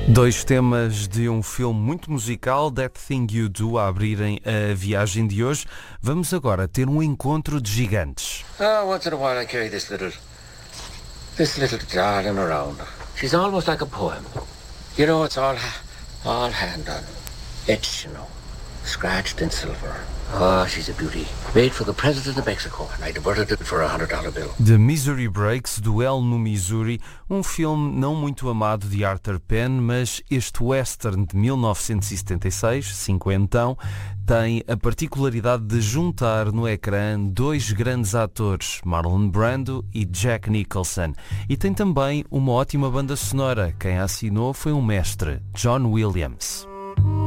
Dois temas de um filme muito musical, That Thing You Do, a abrirem a viagem de hoje. Vamos agora ter um encontro de gigantes. Once in a while I carry this little darling around. She's almost like a poem. You know, it's all hand done. Etched, you know. Scratched in silver. Oh, she's a beauty. Made for the President of Mexico, and I diverted it for $100 bill. The Missouri Breaks, Duelo no Missouri, um filme não muito amado de Arthur Penn, mas este western de 1976, cinquentão, tem a particularidade de juntar no ecrã dois grandes atores, Marlon Brando e Jack Nicholson. E tem também uma ótima banda sonora. Quem a assinou foi um mestre, John Williams.